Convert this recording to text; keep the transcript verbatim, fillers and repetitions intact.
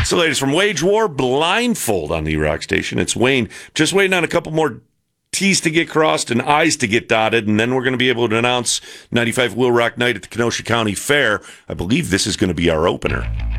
It's the latest from Wage War, Blindfold on the E-Rock Station. It's Wayne, just waiting on a couple more T's to get crossed and I's to get dotted, and then we're going to be able to announce ninety-five Will Rock Night at the Kenosha County Fair. I believe this is going to be our opener.